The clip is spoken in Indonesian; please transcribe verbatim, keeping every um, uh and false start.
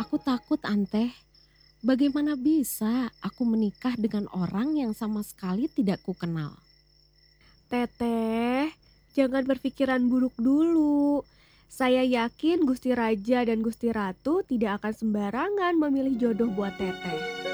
Aku takut, Anteh. Bagaimana bisa aku menikah dengan orang yang sama sekali tidak kukenal? Teteh, jangan berpikiran buruk dulu. Saya yakin Gusti Raja dan Gusti Ratu tidak akan sembarangan memilih jodoh buat Teteh.